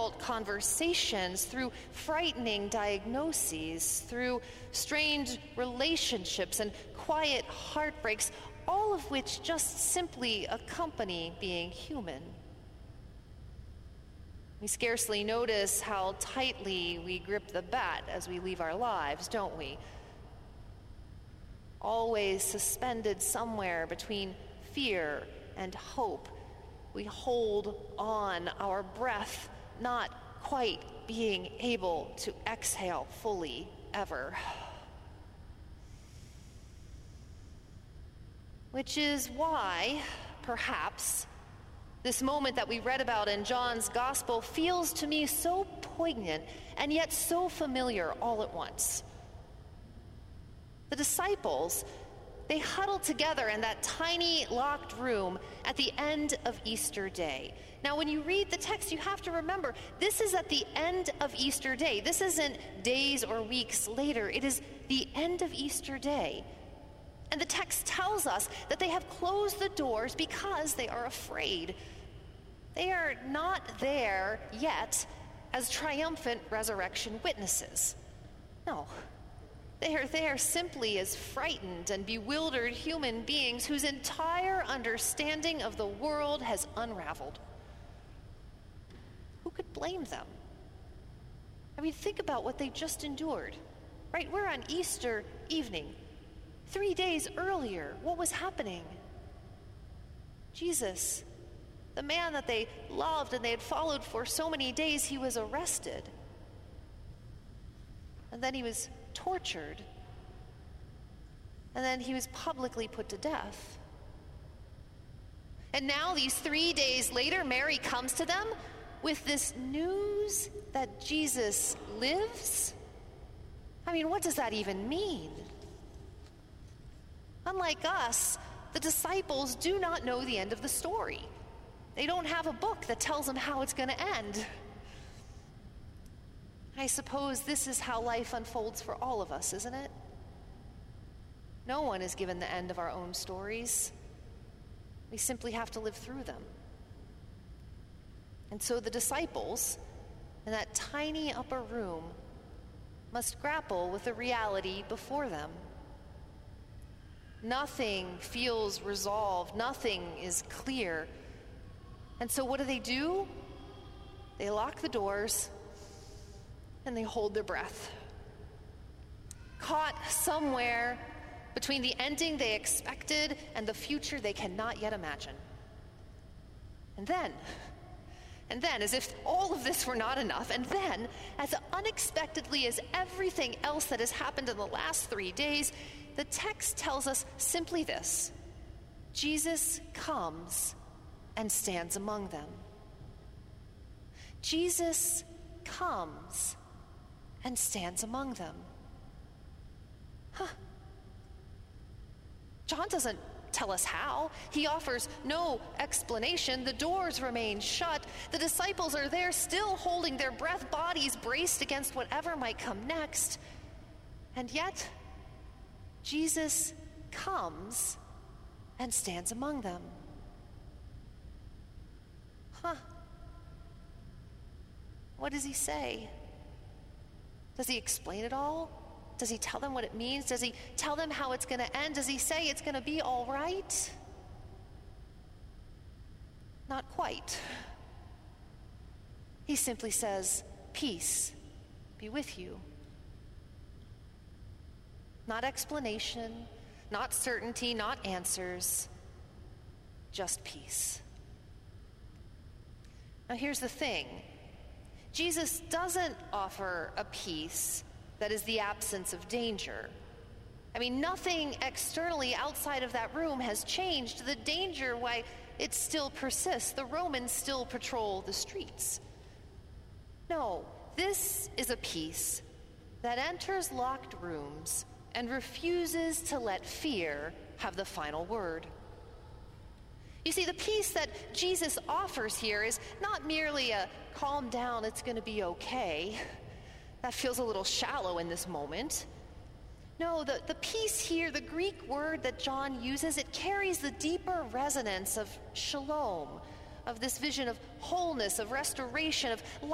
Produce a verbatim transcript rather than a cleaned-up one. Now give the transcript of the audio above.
difficult conversations, through frightening diagnoses, through strained relationships and quiet heartbreaks, all of which just simply accompany being human. We scarcely notice how tightly we grip the bat as we leave our lives, don't we? Always suspended somewhere between fear and hope, we hold on, our breath not quite being able to exhale fully ever. Which is why, perhaps, this moment that we read about in John's Gospel feels to me so poignant and yet so familiar all at once. The disciples, they huddled together in that tiny locked room at the end of Easter Day. Now, when you read the text, you have to remember, this is at the end of Easter Day. This isn't days or weeks later. It is the end of Easter Day. And the text tells us that they have closed the doors because they are afraid. They are not there yet as triumphant resurrection witnesses. No. They are there simply as frightened and bewildered human beings whose entire understanding of the world has unraveled. Who could blame them? I mean, think about what they just endured, right? We're on Easter evening. Three days earlier, what was happening? Jesus, the man that they loved and they had followed for so many days, he was arrested. And then he was tortured. And then he was publicly put to death. And now, these three days later, Mary comes to them with this news that Jesus lives. I mean, what does that even mean? Unlike us, the disciples do not know the end of the story. They don't have a book that tells them how it's going to end. I suppose this is how life unfolds for all of us, isn't it? No one is given the end of our own stories. We simply have to live through them. And so the disciples, in that tiny upper room, must grapple with the reality before them. Nothing feels resolved. Nothing is clear. And so what do they do? They lock the doors and they hold their breath. Caught somewhere between the ending they expected and the future they cannot yet imagine. And then, and then, as if all of this were not enough, and then, as unexpectedly as everything else that has happened in the last three days, the text tells us simply this: Jesus comes and stands among them. Jesus comes and stands among them. Huh. John doesn't tell us how. He offers no explanation. The doors remain shut. The disciples are there still holding their breath, bodies braced against whatever might come next. And yet, Jesus comes and stands among them. Huh. What does he say? Does he explain it all? Does he tell them what it means? Does he tell them how it's going to end? Does he say it's going to be all right? Not quite. He simply says, "Peace be with you." Not explanation, not certainty, not answers, just peace. Now here's the thing. Jesus doesn't offer a peace that is the absence of danger. I mean, nothing externally outside of that room has changed. The danger, why, it still persists. The Romans still patrol the streets. No, this is a peace that enters locked rooms and refuses to let fear have the final word. You see, the peace that Jesus offers here is not merely a calm down, it's going to be okay. That feels a little shallow in this moment. No, the, the peace here, the Greek word that John uses, it carries the deeper resonance of shalom, of this vision of wholeness, of restoration, of life.